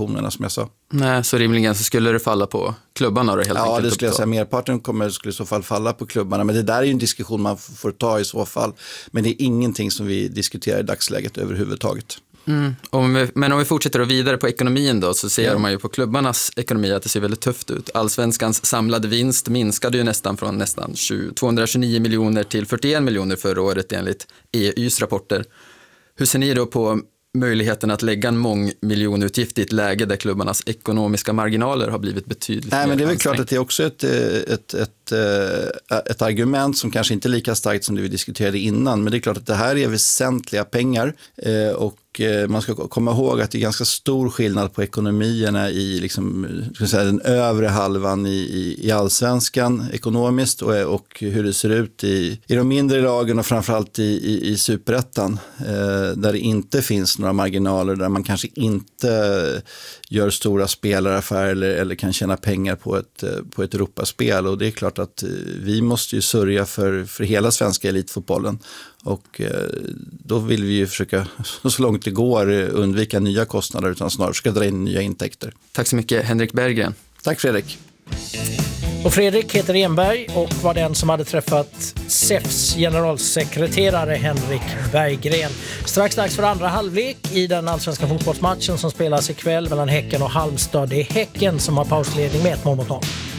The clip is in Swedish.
diskussionerna som jag sa. Nej, så rimligen så skulle det falla på klubbarna då helt enkelt? Ja, det skulle jag säga. Merparten skulle i så fall falla på klubbarna. Men det där är ju en diskussion man får ta i så fall. Men det är ingenting som vi diskuterar i dagsläget överhuvudtaget. Men om vi fortsätter vidare på ekonomin då, så ser man ju på klubbarnas ekonomi att det ser väldigt tufft ut. Allsvenskans samlade vinst minskade ju nästan från nästan 229 miljoner till 41 miljoner förra året enligt EU:s rapporter. Hur ser ni då på möjligheten att lägga en mångmiljonutgift i ett läge där klubbarnas ekonomiska marginaler har blivit betydligt mer men det är väl ansträngt? klart att det är också ett argument som kanske inte är lika starkt som det vi diskuterade innan, men det är klart att det här är väsentliga pengar och man ska komma ihåg att det är ganska stor skillnad på ekonomierna i liksom, ska säga, den övre halvan i allsvenskan ekonomiskt och hur det ser ut i de mindre lagen och framförallt i superettan där det inte finns några marginaler, där man kanske inte gör stora spelaraffärer eller kan tjäna pengar på ett Europaspel, och det är klart att vi måste ju sörja för hela svenska elitfotbollen. Och då vill vi ju försöka så långt det går undvika nya kostnader utan snarare ska dra in nya intäkter. Tack så mycket, Henrik Berggren. Tack Fredrik. Och Fredrik heter Enberg och var den som hade träffat SEFs generalsekreterare Henrik Berggren. Strax dags för andra halvlek i den allsvenska fotbollsmatchen som spelas ikväll mellan Häcken och Halmstad. Det är Häcken som har pausledning med 1-0.